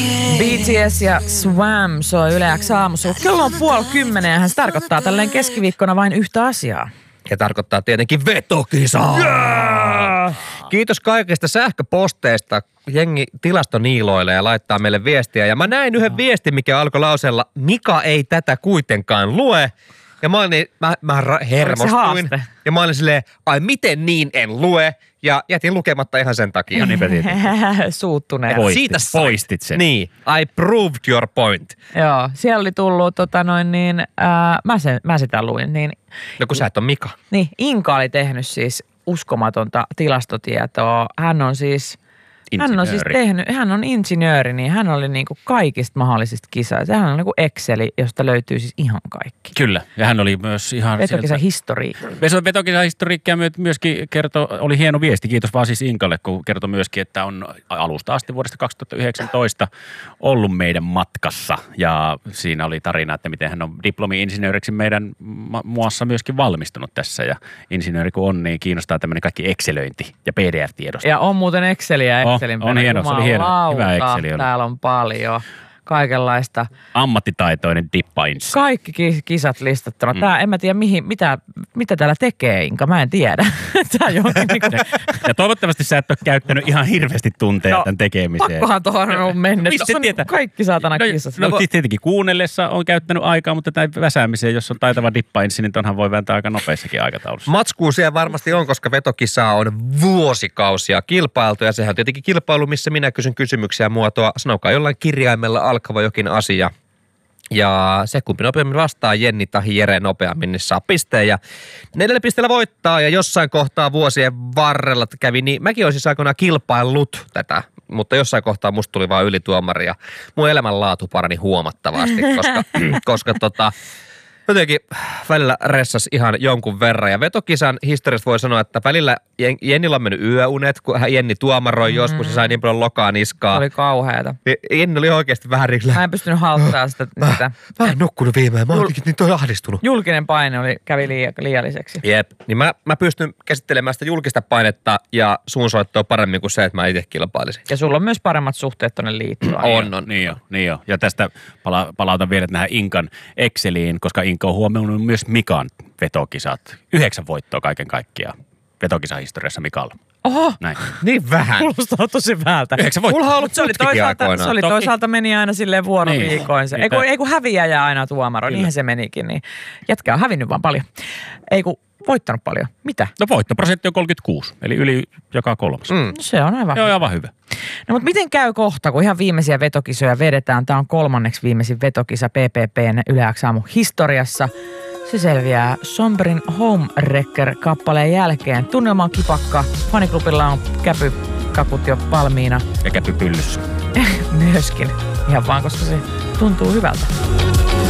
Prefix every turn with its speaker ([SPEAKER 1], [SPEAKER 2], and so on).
[SPEAKER 1] BTS ja Swam soi Yle X aamussa. Kello on 9:30 ja se tarkoittaa tälleen keskiviikkona vain yhtä asiaa.
[SPEAKER 2] Ja tarkoittaa tietenkin vetokisaa. Yeah! Kiitos kaikista sähköposteista. Jengi tilastoniiloilee ja laittaa meille viestiä. Ja mä näin yhden viestin, mikä alkoi lauseella, Mika ei tätä kuitenkaan lue. Ja mä olin, mä hermostuin. Ja mä olin silleen, ai miten niin en lue? Ja jätin lukematta ihan sen takia.
[SPEAKER 1] Suuttuneet.
[SPEAKER 3] Poistit sen.
[SPEAKER 2] Niin, I proved your point.
[SPEAKER 1] Joo, siellä oli tullut, mä sitä luin. Niin,
[SPEAKER 2] no kun sä et ole Mika.
[SPEAKER 1] Niin, Inka oli tehnyt siis uskomatonta tilastotietoa. Hän on siis hän on insinööri, niin hän oli niinku kaikista mahdollisista kisoista. Hän on niinku Exceli, josta löytyy siis ihan kaikki.
[SPEAKER 3] Kyllä, ja hän oli myös ihan...
[SPEAKER 1] Vetokisahistoriikka.
[SPEAKER 3] Vetokisahistoriikka myöskin kertoi, oli hieno viesti, kiitos vaan siis Inkalle, kun kertoi myöskin, että on alusta asti vuodesta 2019 ollut meidän matkassa. Ja siinä oli tarina, että miten hän on diplomi-insinööriksi meidän muassa myöskin valmistunut tässä. Ja insinööri kun on, niin kiinnostaa tämmöinen kaikki Excelöinti ja PDF-tiedosto.
[SPEAKER 1] Ja on muuten Exceliä.
[SPEAKER 3] On hieno, se oli hieno. Hyvä Exceli oli.
[SPEAKER 1] Täällä on paljon kaikenlaista.
[SPEAKER 3] Ammattitaitoinen dippains.
[SPEAKER 1] Kaikki kisat listattuna. En mä tiedä, mitä täällä tekee, Inka. Mä en tiedä.
[SPEAKER 3] Ja toivottavasti sä et ole käyttänyt ihan hirveästi tunteja tämän tekemiseen.
[SPEAKER 1] Pakkohan tuohon on mennyt. Kaikki saatana kisat.
[SPEAKER 3] No tietenkin kuunnellessa on käyttänyt aikaa, mutta tämä väsäämiseen, jos on taitava dippainsi, niin tonhan voi vääntää aika nopeassakin aikataulussa.
[SPEAKER 2] Matskuu siellä varmasti on, koska vetokisaa on vuosikausia kilpailtu. Ja sehän on tietenkin kilpailu, missä minä kysyn kysymyksiä muotoa. Sanokaa jollain kirjaimella alkava jokin asia. Ja se kumpi nopeammin vastaa, Jenni tai Jere nopeammin, niin saa pisteen. Ja 4 pisteellä voittaa ja jossain kohtaa vuosien varrella kävi niin. Mäkin olisin aikoinaan kilpaillut tätä, mutta jossain kohtaa musta tuli vaan ylituomari ja mun elämänlaatu parani huomattavasti, koska jotenkin välillä ressas ihan jonkun verran. Ja vetokisan historiasta voi sanoa, että välillä Jennillä on mennyt yöunet, kun Jenni tuomaroi joskus ja sai niin paljon lokaa niskaa.
[SPEAKER 1] Se oli kauheata.
[SPEAKER 2] Jenni oli oikeasti vähän riklä.
[SPEAKER 1] Mä en pystynyt halttaa sitä.
[SPEAKER 2] Mä en nukkunut viimein. Mä oon niin toi ahdistunut.
[SPEAKER 1] Julkinen paine kävi liialliseksi.
[SPEAKER 2] Jep. Niin mä pystyn käsittelemään sitä julkista painetta ja suunsoittoa paremmin kuin se, että mä itse kilpailisin.
[SPEAKER 1] Ja sulla on myös paremmat suhteet tonne liittoon.
[SPEAKER 2] On.
[SPEAKER 3] Niin jo. Ja tästä palautan vielä tähän Inkan Exceliin, koska Inka on huomioinut myös Mikan vetokisat. 9 voittoa kaiken kaikkiaan vetokisahistoriassa Mikalla.
[SPEAKER 1] Oho,
[SPEAKER 3] näin.
[SPEAKER 2] Niin vähän.
[SPEAKER 1] Kuulostaa tosi väältä.
[SPEAKER 2] 9 voittoa.
[SPEAKER 1] Mulla on ollut se oli toisaalta meni aina silleen vuoroviikoin. Ei kun häviäjä aina tuomaro, niinhän se menikin. Niin. Jätkä on hävinnyt vaan paljon. Ei kun voittanut paljon. Mitä?
[SPEAKER 3] No voittoprosentti on 36, eli yli joka kolmas.
[SPEAKER 1] No se on aivan hyvä.
[SPEAKER 3] Aivan hyvä.
[SPEAKER 1] No mutta miten käy kohta, kun ihan viimeisiä vetokisoja vedetään? Tämä on 3. viimeisin vetokisa PPP:n Yle X aamu historiassa. Se selviää Sombrin Homewrecker-kappaleen jälkeen. Tunnelma on kipakka, faniklubilla on käpykakut jo valmiina.
[SPEAKER 3] Ja käpypyllyssä.
[SPEAKER 1] Myöskin, ihan vaan koska se tuntuu hyvältä.